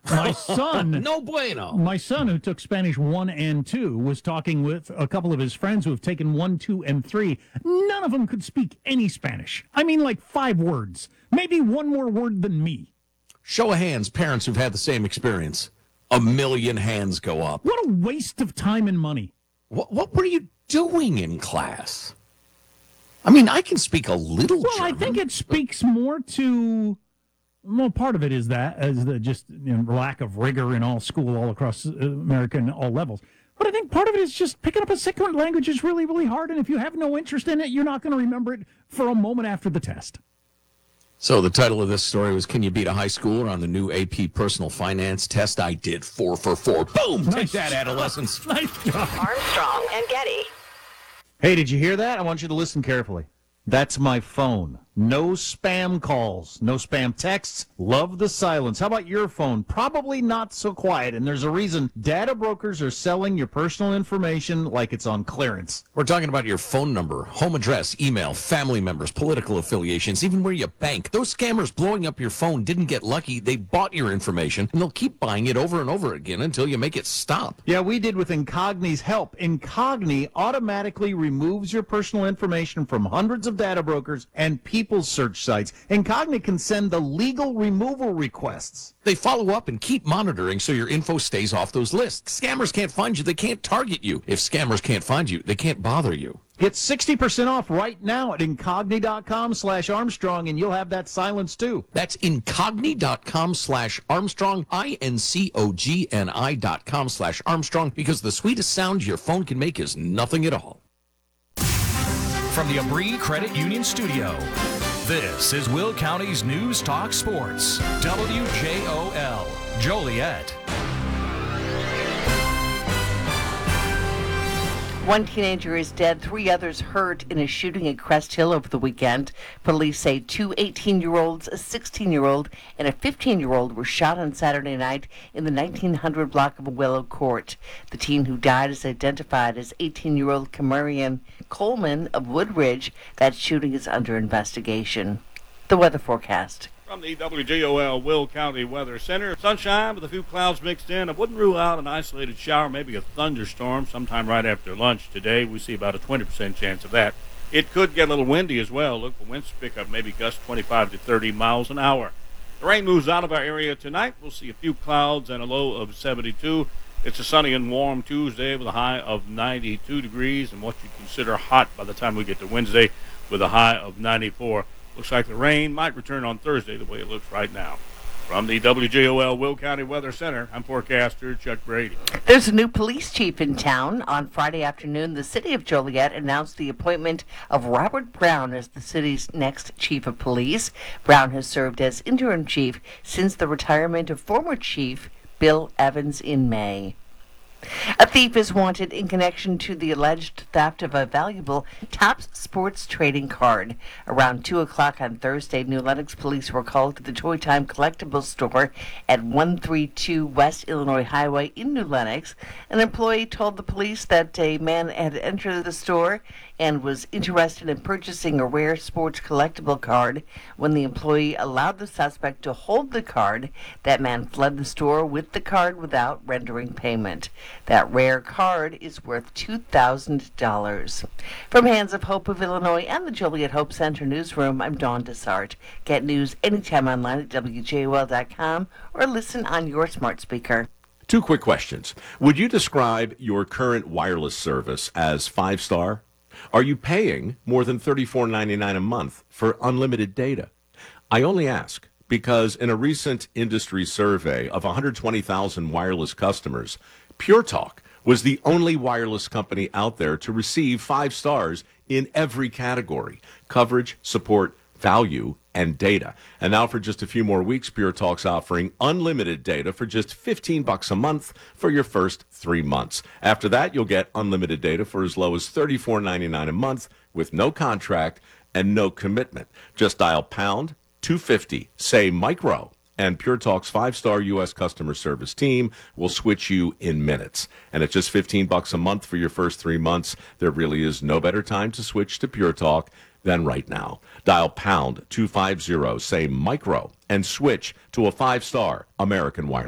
My son, No bueno. my son, who took Spanish 1 and 2, was talking with a couple of his friends who have taken 1, 2, and 3. None of them could speak any Spanish. I mean, like 5 words. Maybe one more word than me. Show of hands, parents who've had the same experience. 1 million hands go up. What a waste of time and money. What were you doing in class? I mean, I can speak a little Well, German. I think it speaks more to... Well, part of it is the just lack of rigor in all school all across America and all levels. But I think part of it is just picking up a second language is really, really hard. And if you have no interest in it, you're not going to remember it for a moment after the test. So the title of this story was, Can You Beat a High Schooler on the New AP Personal Finance Test? I did 4 for 4. Boom! Nice. Take that, adolescents. Nice job. Armstrong and Getty. Hey, did you hear that? I want you to listen carefully. That's my phone. No spam calls, no spam texts. Love the silence. How about your phone? Probably not so quiet, and there's a reason. Data brokers are selling your personal information like it's on clearance. We're talking about your phone number, home address, email, family members, political affiliations, even where you bank. Those scammers blowing up your phone didn't get lucky. They bought your information, and they'll keep buying it over and over again until you make it stop. Yeah, we did with Incogni's help. Incogni automatically removes your personal information from hundreds of data brokers and people's search sites. Incogni can send the legal removal requests. They follow up and keep monitoring so your info stays off those lists. Scammers can't find you. They can't target you. If scammers can't find you, they can't bother you. Get 60% off right now at incogni.com/Armstrong, and you'll have that silence too. That's incogni.com/Armstrong, INCOGNI.com/Armstrong, because the sweetest sound your phone can make is nothing at all. From the Abri Credit Union Studio, this is Will County's News Talk Sports, WJOL, Joliet. One teenager is dead, 3 others hurt in a shooting at Crest Hill over the weekend. Police say 2 18-year-olds, a 16-year-old, and a 15-year-old were shot on Saturday night in the 1900 block of Willow Court. The teen who died is identified as 18-year-old Camarian Coleman of Woodridge. That shooting is under investigation. The weather forecast. From the WJOL Will County Weather Center, sunshine with a few clouds mixed in. I wouldn't rule out an isolated shower, maybe a thunderstorm sometime right after lunch today. We see about a 20% chance of that. It could get a little windy as well. Look for winds to pick up, maybe gusts 25 to 30 miles an hour. The rain moves out of our area tonight. We'll see a few clouds and a low of 72. It's a sunny and warm Tuesday with a high of 92 degrees and what you consider hot by the time we get to Wednesday with a high of 94. Looks like the rain might return on Thursday the way it looks right now. From the WJOL Will County Weather Center, I'm forecaster Chuck Brady. There's a new police chief in town. On Friday afternoon, the city of Joliet announced the appointment of Robert Brown as the city's next chief of police. Brown has served as interim chief since the retirement of former chief Bill Evans in May. A thief is wanted in connection to the alleged theft of a valuable Topps sports trading card. Around 2 o'clock on Thursday, New Lenox police were called to the Toy Time collectibles store at 132 West Illinois Highway in New Lenox. An employee told the police that a man had entered the store and was interested in purchasing a rare sports collectible card. When the employee allowed the suspect to hold the card, that man fled the store with the card without rendering payment. That rare card is worth $2,000. From Hands of Hope of Illinois and the Joliet Hope Center newsroom, I'm Dawn Desart. Get news anytime online at WJOL.com or listen on your smart speaker. 2 quick questions. Would you describe your current wireless service as 5-star? Are you paying more than $34.99 a month for unlimited data? I only ask because in a recent industry survey of 120,000 wireless customers, Pure Talk was the only wireless company out there to receive 5 stars in every category: coverage, support, value, and data. And now for just a few more weeks, Pure Talk's offering unlimited data for just $15 a month for your first 3 months. After that, you'll get unlimited data for as low as $34.99 a month with no contract and no commitment. Just dial pound 250, say micro, and Pure Talk's 5-star U.S. customer service team will switch you in minutes. And at just $15 a month for your first 3 months, there really is no better time to switch to Pure Talk than right now. Dial pound 250, say micro, and switch to a 5-star American Wireless.